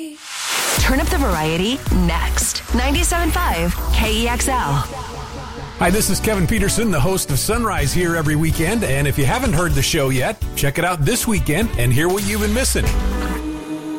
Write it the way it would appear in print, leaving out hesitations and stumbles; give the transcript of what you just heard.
Turn up the variety next. 97.5 KEXL. Hi, this is Kevin Peterson, the host of Sunrise here every weekend. And if you haven't heard the show yet, check it out this weekend and hear what you've been missing.